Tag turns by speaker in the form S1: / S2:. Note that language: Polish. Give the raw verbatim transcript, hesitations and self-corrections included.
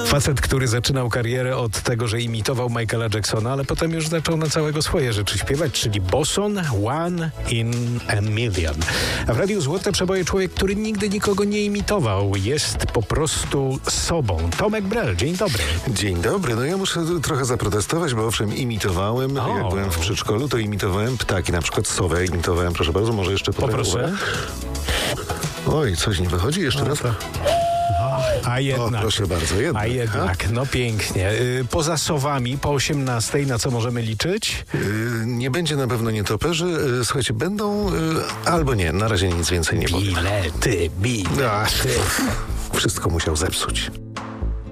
S1: Facet, który zaczynał karierę od tego, że imitował Michaela Jacksona, ale potem już zaczął na całego swoje rzeczy śpiewać, czyli Boson, One in a Million. A w Radiu Złote Przeboje człowiek, który nigdy nikogo nie imitował, jest po prostu sobą. Tomek Brel, dzień dobry.
S2: Dzień dobry. No ja muszę trochę zaprotestować, bo owszem, imitowałem.
S1: O.
S2: Jak byłem w przedszkolu, to imitowałem ptaki, na przykład sowę imitowałem. Proszę bardzo, może jeszcze
S1: Poproszę.
S2: Oj, coś nie wychodzi? Jeszcze
S1: No
S2: raz?
S1: to... A
S2: O,
S1: jednak.
S2: proszę bardzo, jednak.
S1: A jednak, no pięknie. Y, Poza sowami po osiemnastej na co możemy liczyć?
S2: Yy, nie będzie na pewno nietoperzy. Yy, słuchajcie, będą yy, albo nie. Na razie nic więcej nie powiem.
S1: Bilety, bilety.
S2: Ach, wszystko musiał zepsuć.